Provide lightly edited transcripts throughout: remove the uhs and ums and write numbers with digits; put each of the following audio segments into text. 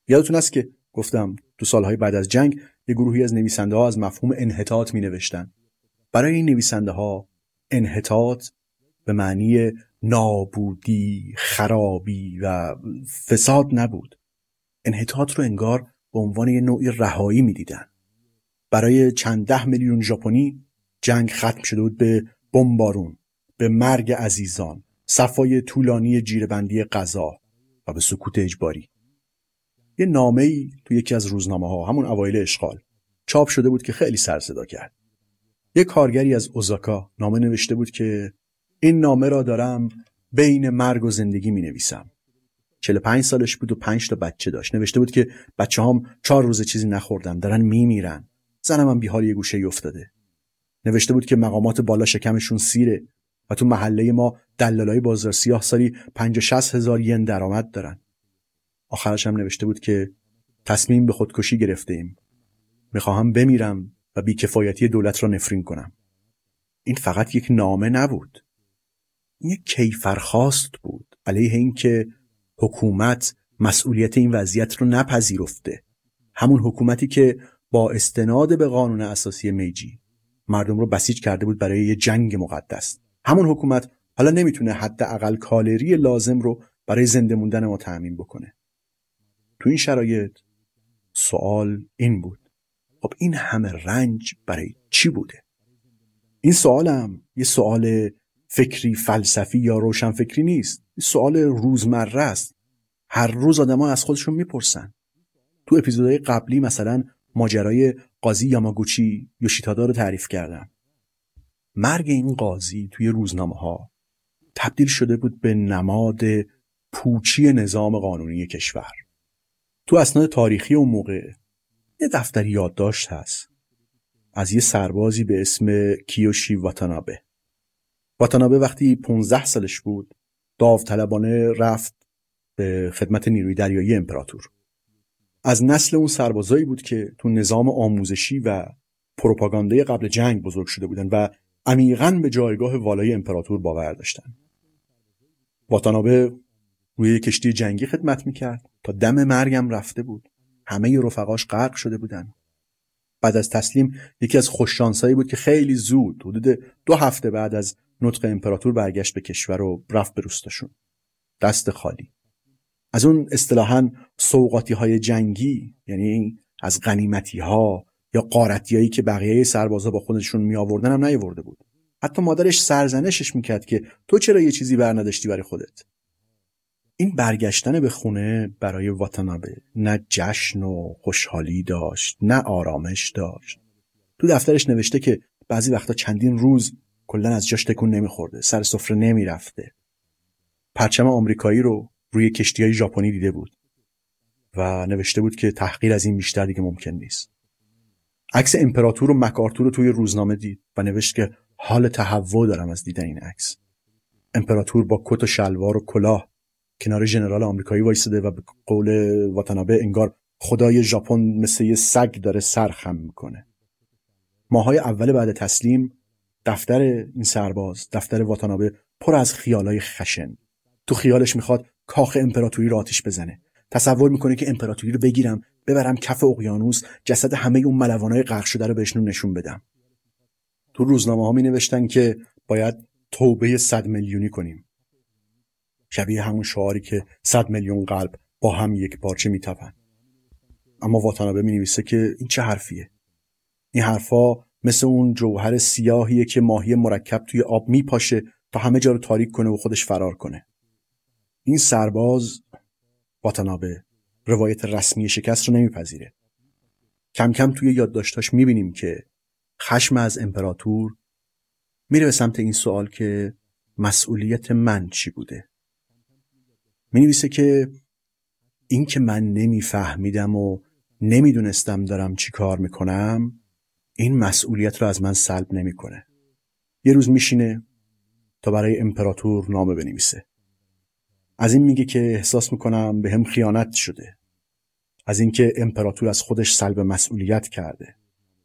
یادتون است که گفتم تو سالهای بعد از جنگ یه گروهی از نویسنده ها از مفهوم انحطاط می نوشتن. برای این نویسنده ها انحطاط به معنی نابودی، خرابی و فساد نبود. انحطاط رو انگار به عنوان یه نوعی رهایی می دیدن. برای چند 10 میلیون ژاپنی جنگ ختم شده بود به بمبارون، به مرگ عزیزان، صفای طولانی جیره‌بندی غذا و به سکوت اجباری. یه نامه‌ای تو یکی از روزنامه‌ها همون اوایل اشغال چاپ شده بود که خیلی سر صدا کرد. یه کارگری از اوزاکا نامه نوشته بود که این نامه را دارم بین مرگ و زندگی می‌نویسم. 45 سالش بود و 5 تا بچه داشت. نوشته بود که بچه‌هام 4 روز چیزی نخوردن، دارن میمیرن. زنم هم بی‌حال یه گوشه افتاده. نوشته بود که مقامات بالا شکمشون سیره و تو محله ما دلالای بازار سیاه سالی 50-60 هزار ین درآمد دارن. آخرش هم نوشته بود که تصمیم به خودکشی گرفته ایم. میخواهم بمیرم و بیکفایتی دولت را نفرین کنم. این فقط یک نامه نبود. این یک کیفرخواست بود علیه این که حکومت مسئولیت این وضعیت رو نپذیرفته. همون حکومتی که با استناد به قانون اساسی میجی مردم رو بسیج کرده بود برای یه جنگ مقدس. همون حکومت حالا نمیتونه حداقل کالری لازم رو برای زنده موندن ما تأمین بکنه. تو این شرایط سوال این بود: خب این همه رنج برای چی بوده؟ این سوالم یه سوال فکری، فلسفی یا روشنفکری نیست. این سوال روزمره است. هر روز آدم‌ها از خودشون میپرسن. تو اپیزودهای قبلی مثلا ماجرای قاضی یاماگوچی یوشیتادا رو تعریف کردم. مرگ این قاضی توی روزنامه‌ها تبدیل شده بود به نماد پوچی نظام قانونی کشور. تو اسناد تاریخی اون موقع یه دفتر یادداشت هست از یه سربازی به اسم کیوشی واتانابه. واتانابه وقتی 15 سالش بود داوطلبانه رفت به خدمت نیروی دریایی امپراتور. از نسل اون سربازایی بود که تو نظام آموزشی و پروپاگاندای قبل جنگ بزرگ شده بودن و عمیقاً به جایگاه والای امپراتور باور داشتن. واتانابه روی کشتی جنگی خدمت میکرد تا دم مرگم رفته بود. همه رفقاش غرق شده بودن. بعد از تسلیم یکی از خوششانسایی بود که خیلی زود حدود 2 هفته بعد از نطق امپراتور برگشت به کشور و رفت به روستاشون دست خالی. از اون اصطلاحاً سوغاتی های جنگی، یعنی از غنیمتی ها یا غارتیایی که بقیه سربازا با خودشون می آوردن هم نیاورده بود. حتی مادرش سرزنشش میکرد که تو چرا یه چیزی بر نداشتی برای خودت. این برگشتن به خونه برای واتانابه نه جشن و خوشحالی داشت نه آرامش داشت. تو دفترش نوشته که بعضی وقتا چندین روز کلاً از جاش تکون نمیخورده، سر سفره نمیرفته. پرچم آمریکایی رو روی کشتی‌های ژاپنی دیده بود و نوشته بود که تحقیر از این بیشتر دیگه ممکن نیست. عکس امپراتور و مکارتور رو توی روزنامه دید و نوشت که حال تهوع دارم از دیدن این عکس. امپراتور با کت و شلوار و کلاه کنار ژنرال آمریکایی وایساده و به قول واتانابه انگار خدای ژاپن مثل یه سگ داره سر خم میکنه. ماهای اول بعد تسلیم دفتر این سرباز، دفتر واتانابه، پر از خیالای خشن. تو خیالش میخواد کاخ امپراتوری رو آتش بزنه. تصور میکنه که امپراتوری رو بگیرم، ببرم کف اقیانوس، جسد همه اون ملوانای غرق شده رو بهشون نشون بدم. تو روزنامه ها می نوشتن که باید توبه 100 میلیونی کنیم. شبیه همون شعاری که 100 میلیون قلب با هم یک پارچه میتپن. اما واتانابه می نویسه که این چه حرفیه؟ این حرفا مثل اون جوهر سیاهیه که ماهی مرکب توی آب میپاشه تا همه جا رو تاریک کنه و خودش فرار کنه. این سرباز واتانابه روایت رسمی شکست رو نمیپذیره. کم کم توی یادداشتاش میبینیم که خشم از امپراتور میره به سمت این سوال که مسئولیت من چی بوده. مینویسه که این که من نمیفهمیدم و نمیدونستم دارم چی کار میکنم این مسئولیت رو از من سلب نمیکنه. یه روز میشینه تا برای امپراتور نامه بنویسه. از این میگه که احساس میکنم به هم خیانت شده. از اینکه امپراتور از خودش سلب مسئولیت کرده.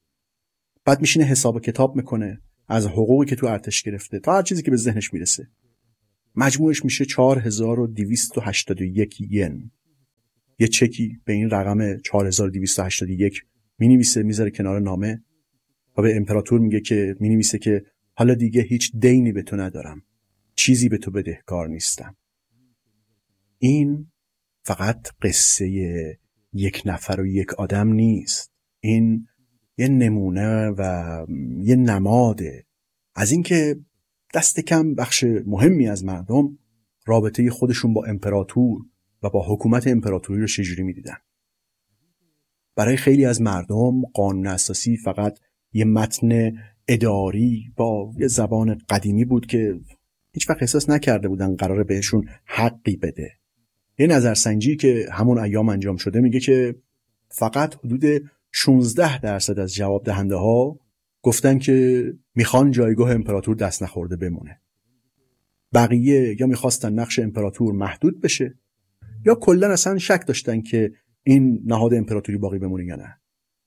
بعد میشینه حساب کتاب میکنه از حقوقی که تو ارتش گرفته تا هر چیزی که به ذهنش میرسه. مجموعش میشه 4281 ین. یه چکی به این رقم 4281 می‌نویسه، میذاره کنار نامه و به امپراتور میگه که می‌نویسه که حالا دیگه هیچ دینی به تو ندارم، چیزی به تو بدهکار نیستم. این فقط قصه یک نفر و یک آدم نیست، این یه نمونه و یه نماده از اینکه دست کم بخش مهمی از مردم رابطه خودشون با امپراتور و با حکومت امپراتوری رو چجوری می‌دیدن. برای خیلی از مردم قانون اساسی فقط یه متن اداری با یه زبان قدیمی بود که هیچ وقت احساس نکرده بودن قراره بهشون حقی بده. یه نظرسنجی که همون ایام انجام شده میگه که فقط حدود 16% از جواب دهنده ها گفتن که میخوان جایگاه امپراتور دست نخورده بمونه. بقیه یا میخواستن نقش امپراتور محدود بشه یا کلا اصلا شک داشتن که این نهاد امپراتوری باقی بمونه یا نه.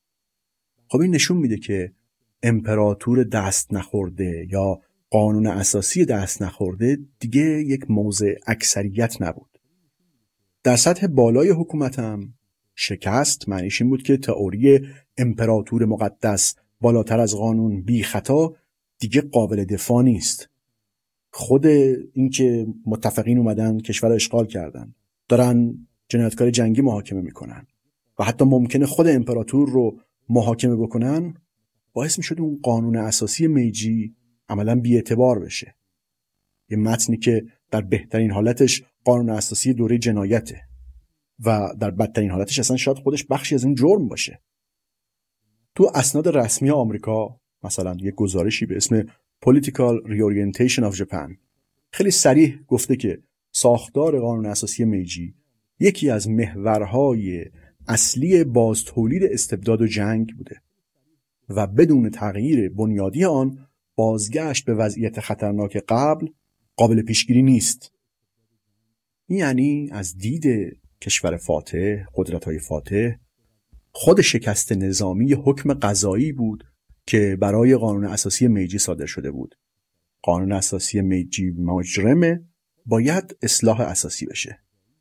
خب این نشون میده که امپراتور دست نخورده یا قانون اساسی دست نخورده دیگه یک موضع اکثریت نبود. در سطح بالای حکومت هم شکست معنیش این بود که تئوری امپراتور مقدس بالاتر از قانون بی خطا دیگه قابل دفاع نیست. خود اینکه متفقین اومدن کشور رو اشغال کردن، دارن جنایتکار جنگی محاکمه میکنن و حتی ممکنه خود امپراتور رو محاکمه بکنن، باعث میشد اون قانون اساسی میجی عملاً بی‌اعتبار بشه. یه متنی که در بهترین حالتش قانون اساسی دوره جنایته و در بدترین حالتش اصلا شاید خودش بخشی از این جرم باشه. تو اسناد رسمی آمریکا مثلا یک گزارشی به اسم Political Reorientation of Japan خیلی صریح گفته که ساختار قانون اساسی میجی یکی از محورهای اصلی بازتولید استبداد و جنگ بوده و بدون تغییر بنیادی آن بازگشت به وضعیت خطرناک قبل قابل پیشگیری نیست. یعنی از دید کشور فاتح، قدرت‌های فاتح، خود شکست نظامی حکم قضایی بود که برای قانون اساسی میجی صادر شده بود. قانون اساسی میجی مجرمه، باید اصلاح اساسی بشه.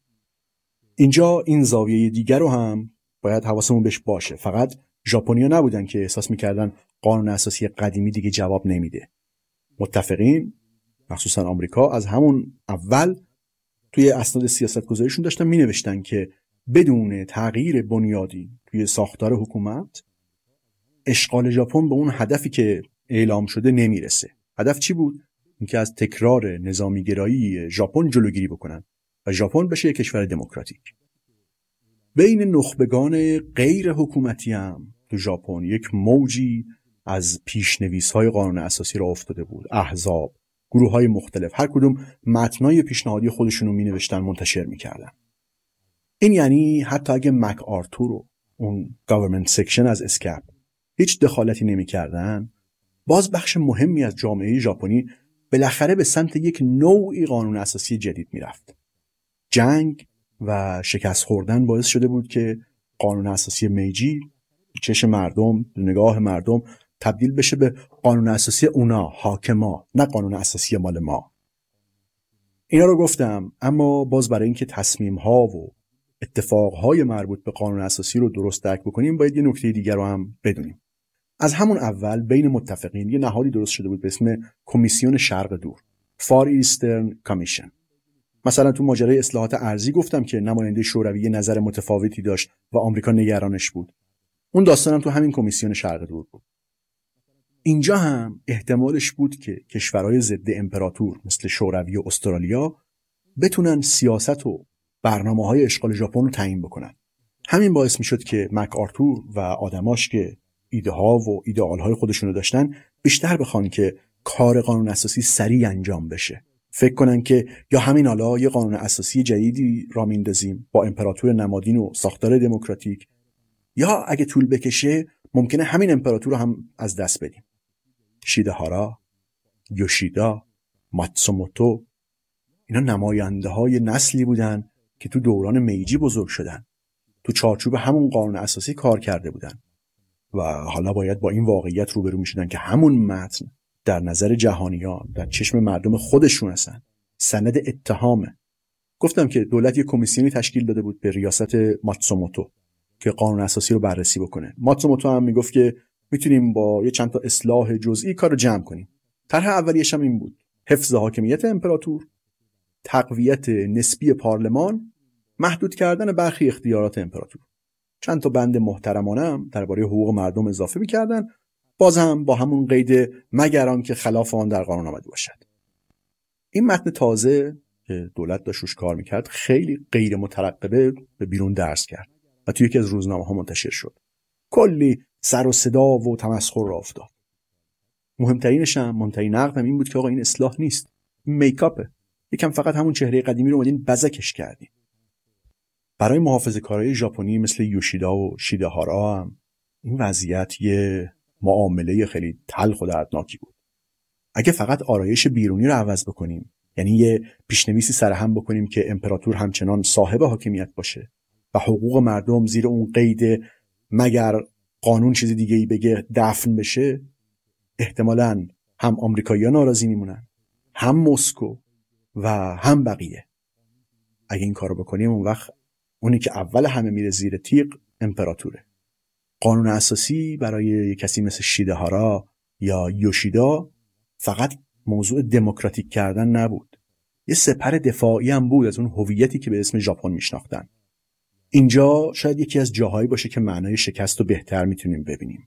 اینجا این زاویه دیگر رو هم باید حواسمون بهش باشه. فقط ژاپنیا نبودن که احساس میکردن قانون اساسی قدیمی دیگه جواب نمیده. متفقین مخصوصا آمریکا از همون اول توی اسناد سیاست‌گذاریشون داشتن مینوشتن که بدون تغییر بنیادی توی ساختار حکومت اشغال ژاپن به اون هدفی که اعلام شده نمیرسه. هدف چی بود؟ اینکه از تکرار نظامی‌گرایی ژاپن جلوگیری بکنن و ژاپن بشه یک کشور دموکراتیک. بین نخبگان غیر حکومتی هم تو ژاپن یک موجی از پیشنویس‌های قانون اساسی را افتاده بود. احزاب، گروه‌های مختلف، هر کدوم متنای پیشنهادی خودشون رو می‌نوشتن، منتشر می‌کردن. این یعنی حتی اگه مک آرتور و اون گورنمنت سکشن از اسکپ هیچ دخالتی نمی‌کردن، باز بخش مهمی از جامعه ژاپنی بالاخره به سمت یک نوعی قانون اساسی جدید می‌رفت. جنگ و شکست خوردن باعث شده بود که قانون اساسی میجی چشم مردم، نگاه مردم تبدیل بشه به قانون اساسی اونا، حاکما، نه قانون اساسی مال ما. اینا رو گفتم، اما باز برای اینکه تصمیم‌ها و اتفاقهای مربوط به قانون اساسی رو درست درک بکنیم باید یه نکته دیگر رو هم بدونیم. از همون اول بین متفقین یه نهادی درست شده بود به اسم کمیسیون شرق دور، Far Eastern Commission. مثلا تو ماجرای اصلاحات ارضی گفتم که نماینده شوروی یه نظر متفاوتی داشت و آمریکا نگرانش بود. اون داستانم تو همین کمیسیون شرق دور بود. اینجا هم احتمالش بود که کشورهای ضد امپراتور مثل شوروی و استرالیا بتونن سیاست و برنامه‌های اشغال ژاپن رو تعیین بکنن. همین باعث میشد که مک آرتور و آدماش که ایده ها و ایدئال های خودشونو داشتن بیشتر بخوان که کار قانون اساسی سریع انجام بشه. فکر کنن که یا همین حالا یه قانون اساسی جدیدی را میندازیم با امپراتور نمادین و ساختار دموکراتیک، یا اگه طول بکشه ممکنه همین امپراتور رو هم از دست بدیم. شیدهارا، یوشیدا، ماتسوموتو، اینا نماینده های نسلی بودن که تو دوران میجی بزرگ شدن، تو چارچوب همون قانون اساسی کار کرده بودن و حالا باید با این واقعیت روبرو میشدن که همون متن در نظر جهانیان، در چشم مردم خودشون هستن، سند اتهامه. گفتم که دولت یک کمیسیونی تشکیل داده بود به ریاست ماتسوموتو که قانون اساسی رو بررسی بکنه. ماتسوموتو هم میگفت که میتونیم با یه چند تا اصلاح جزئی کارو جمع کنیم. طرح اولیه‌ش هم این بود: حفظ حاکمیت امپراتور، تقویت نسبی پارلمان، محدود کردن برخی اختیارات امپراتور. چند تا بند محترمانه هم درباره حقوق مردم اضافه می‌کردن، باز هم با همون قید مگر آنکه خلاف آن در قانون آمده باشد. این متن تازه که دولت داشت روش کار میکرد خیلی غیر مترقبه به بیرون درس کرد و توی یکی از روزنامه‌ها منتشر شد. کلی سر و صدا و تمسخر راه افتاد. مهمترین نقدم این بود که آقا این اصلاح نیست، این میکاپه. یکم فقط همون چهره قدیمی رو اومدین بزکش کردین. برای محافظه‌کارای ژاپنی مثل یوشیدا و شیدهارا هم این وضعیت یه معامله خیلی تلخ و دردناکی بود. اگه فقط آرایش بیرونی رو عوض بکنیم، یعنی یه پیشنویسی سرهم بکنیم که امپراتور همچنان صاحب حاکمیت باشه و حقوق مردم زیر اون قید مگر قانون چیز دیگه ای بگه دفن بشه، احتمالاً هم آمریکایی‌ها ناراضی میمونن، هم مسکو و هم بقیه. اگه این کارو بکنیم اون وقت اونی که اول همه میره زیر تیغ امپراتوره. قانون اساسی برای کسی مثل شیدهارا یا یوشیدا فقط موضوع دموکراتیک کردن نبود، یه سپر دفاعی هم بود از اون هویتی که به اسم ژاپن میشناختن. اینجا شاید یکی از جاهایی باشه که معنای شکست رو بهتر میتونیم ببینیم.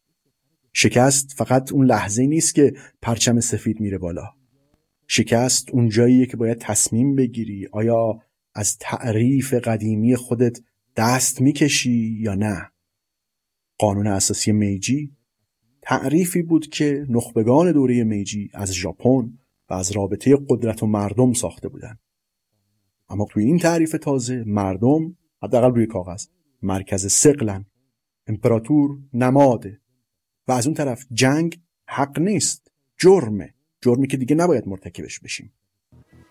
شکست فقط اون لحظه نیست که پرچم سفید میره بالا. شکست اون جاییه که باید تصمیم بگیری آیا از تعریف قدیمی خودت دست میکشی یا نه. قانون اساسی میجی تعریفی بود که نخبگان دوره میجی از ژاپن و از رابطه قدرت و مردم ساخته بودن. اما توی این تعریف تازه مردم حداقل روی کاغذ مرکز ثقلن، امپراتور نماده و از اون طرف جنگ حق نیست، جرمه، جرمی که دیگه نباید مرتکبش بشیم.